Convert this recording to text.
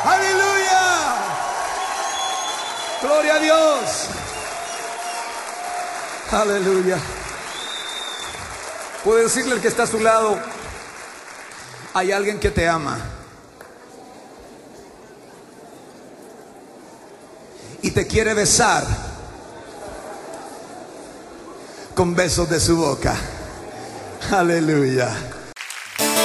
Aleluya. Gloria a Dios. Aleluya. Puede decirle al que está a su lado: hay alguien que te ama y te quiere besar con besos de su boca. Aleluya.